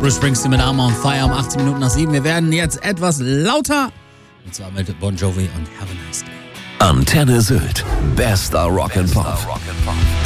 Bruce Springsteen mit Arm on Fire um 18 Minuten nach 7. Wir werden jetzt etwas lauter. Und zwar mit Bon Jovi und Have a Nice Day. Antenne Sylt. Bester Rock'n'Pop.